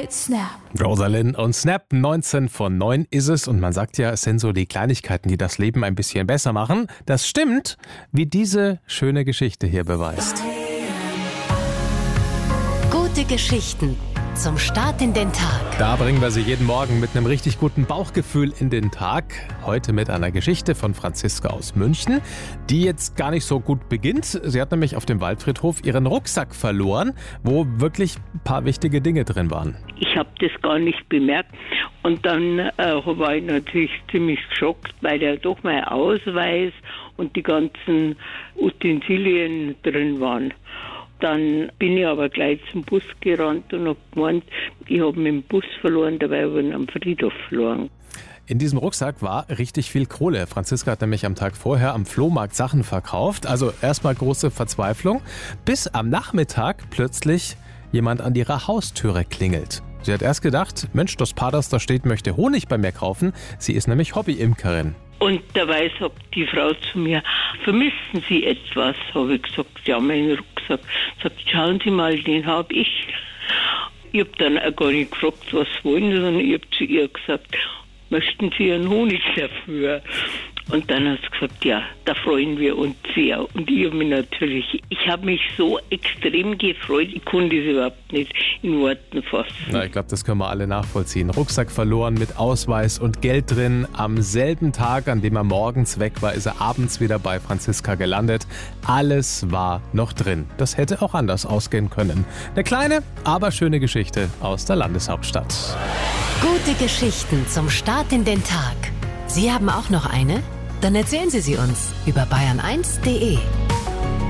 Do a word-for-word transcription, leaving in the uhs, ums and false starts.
mit Snap. Rosalind und Snap, neunzehn von neun ist es. Und man sagt ja, es sind so die Kleinigkeiten, die das Leben ein bisschen besser machen. Das stimmt, wie diese schöne Geschichte hier beweist. Gute Geschichten zum Start in den Tag. Da bringen wir sie jeden Morgen mit einem richtig guten Bauchgefühl in den Tag. Heute mit einer Geschichte von Franziska aus München, die jetzt gar nicht so gut beginnt. Sie hat nämlich auf dem Waldfriedhof ihren Rucksack verloren, wo wirklich ein paar wichtige Dinge drin waren. Ich habe das gar nicht bemerkt und dann äh, war ich natürlich ziemlich geschockt, weil ja doch mein Ausweis und die ganzen Utensilien drin waren. Dann bin ich aber gleich zum Bus gerannt und habe gemeint, ich habe mit dem Bus verloren, dabei habe ich ihn am Friedhof verloren. In diesem Rucksack war richtig viel Kohle. Franziska hat nämlich am Tag vorher am Flohmarkt Sachen verkauft. Also erstmal große Verzweiflung, bis am Nachmittag plötzlich jemand an ihrer Haustüre klingelt. Sie hat erst gedacht, Mensch, das Paar, das da steht, möchte Honig bei mir kaufen. Sie ist nämlich Hobby-Imkerin. Und dabei sagt die Frau zu mir, vermissen Sie etwas? Habe ich gesagt, ja, meinen Rucksack. Sagt, schauen Sie mal, den habe ich. Ich habe dann auch gar nicht gefragt, was wollen Sie, sondern ich habe zu ihr gesagt, möchten Sie einen Honig dafür? Und dann hat sie gesagt, ja, da freuen wir uns sehr. Und ich habe mich natürlich, ich habe mich so extrem gefreut, ich konnte es überhaupt nicht in Worten fassen. Na, ich glaube, das können wir alle nachvollziehen. Rucksack verloren mit Ausweis und Geld drin. Am selben Tag, an dem er morgens weg war, ist er abends wieder bei Franziska gelandet. Alles war noch drin. Das hätte auch anders ausgehen können. Eine kleine, aber schöne Geschichte aus der Landeshauptstadt. Gute Geschichten zum Start in den Tag. Sie haben auch noch eine? Dann erzählen Sie sie uns über bayern eins punkt de.